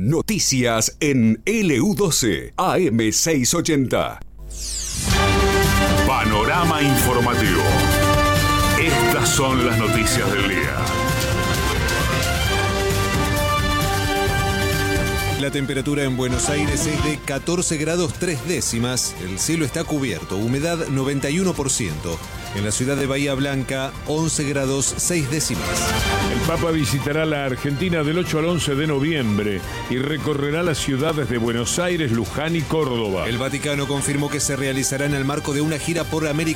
Noticias en LU12 AM 680. Panorama informativo. Estas son las noticias del día. La temperatura en Buenos Aires es de 14 grados 3 décimas. El cielo está cubierto, humedad 91%. En la ciudad de Bahía Blanca, 11 grados 6 décimas. El Papa visitará la Argentina del 8 al 11 de noviembre y recorrerá las ciudades de Buenos Aires, Luján y Córdoba. El Vaticano confirmó que se realizará en el marco de una gira por América